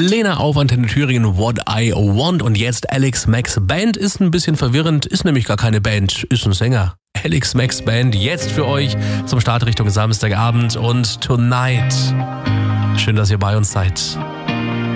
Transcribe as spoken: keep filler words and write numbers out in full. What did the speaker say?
Lena auf Antenne Thüringen, What I Want. Und jetzt Alex Max Band. Ist ein bisschen verwirrend, ist nämlich gar keine Band, ist ein Sänger. Alex Max Band jetzt für euch zum Start Richtung Samstagabend und Tonight. Schön, dass ihr bei uns seid.